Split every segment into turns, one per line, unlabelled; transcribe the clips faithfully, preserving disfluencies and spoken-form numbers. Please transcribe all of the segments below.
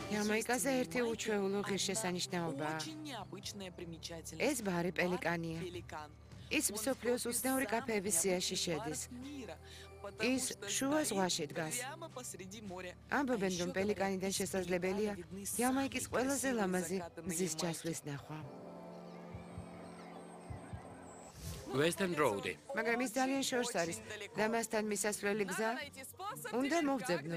Ямайკაზე ერთი უჩვეულო ღირსშესანიშნაობაა. ეს ბარი პელიკანია. ის მსოფლიოს უცნაური კაფეების სიაში შედის. ის შუა ზღვაში დგას. ამბობენ, რომ პელიკანიდან შესაძლებელია ямაიკის ყველაზე ლამაზი მზის ჩასვლის ნახვა.
Western Road.
მაგრამ ის ძალიან შორს არის და მასთან მისასვლელი გზა უნდა მოვძებნო.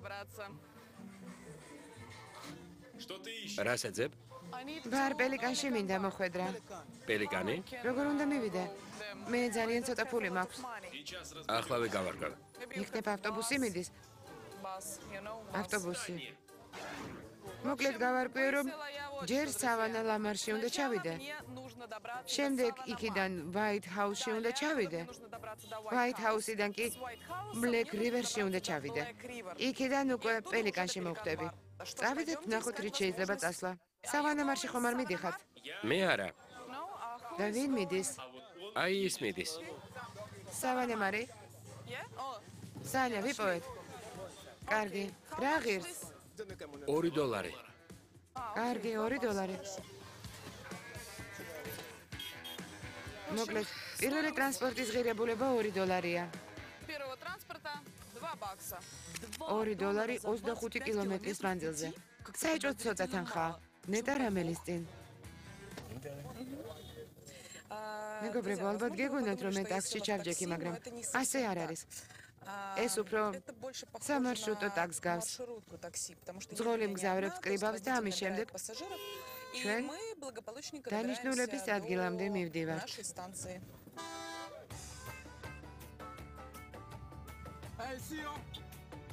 რას ეძებ?
ბარ პელიკანში მინდა მოხვედრა.
პელიკანი?
როგორ უნდა მივიდე? მე ძალიან ცოტა ფული მაქვს.
ახლავე გავარკვევ.
იქნებ ავტობუსი მიდის? ავტობუსი. მოკლედ გავარკვიე, რომ ჯერ სავანა ლამარში უნდა ჩავიდე. შემდეგ იქიდან White House-ში უნდა ჩავიდე. White House-იდან კი Black River-ში უნდა ჩავიდე. იქიდან უკვე პელიკანში მოვხვდები. წავიდეთ, ნახოთ რით შეიძლება წასვლა. სავანა მარში ხომ არ მიდიხართ?
მე არა.
და ვინ მიდის?
აი ის მიდის.
სავანა მარი? სანია, ვიპოვეთ. კარგი. რა ღირს?
ორი დოლარი.
კარგი, ორი დოლარი. მოკლედ, პირველი ტრანსპორტის ღირებულება ორი დოლარია. ორი დოლარი ოცდახუთი კილომეტრის მანძილზე. საერთოდ ცოტა თანხაა. ნეტა რომელის წინ. მეგობრებო, ალბათ გეგონათ, რომ მე ტაქსში ჩავჯექი, მაგრამ ასე არ არის. ეს უფრო სამარშრუტო ტაქსს გავს. ძღოლი მგზავრებს კრიბავს და ამის შემდეგ ჩვენ დანიშნულების ადგილამდე მივდივართ.
Hey, see you.